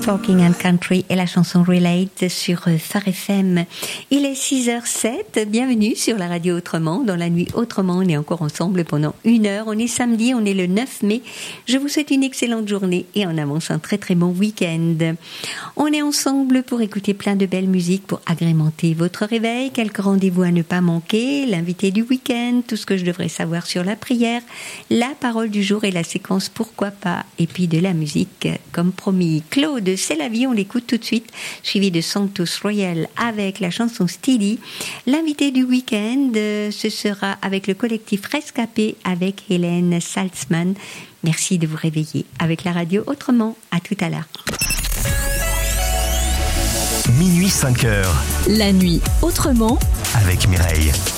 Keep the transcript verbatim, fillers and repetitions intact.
Talking and Country et la chanson Relate sur Phare F M. Il est six heures sept, bienvenue sur la radio Autrement. Dans la nuit Autrement, on est encore ensemble pendant une heure. On est samedi, on est le neuf mai. Je vous souhaite une excellente journée et en avance un très très bon week-end. On est ensemble pour écouter plein de belles musiques pour agrémenter votre réveil. Quelques rendez-vous à ne pas manquer, l'invité du week-end, tout ce que je devrais savoir sur la prière, la parole du jour et la séquence Pourquoi pas, et puis de la musique comme promis. Claude, c'est la vie, on l'écoute tout de suite, suivi de Sanctus Royal avec la chanson Steady. L'invité du week-end, ce sera avec le collectif Rescapé avec Hélène Salzman. Merci de vous réveiller avec la radio Autrement. À tout à l'heure. Minuit cinq heures. La nuit Autrement avec Mireille.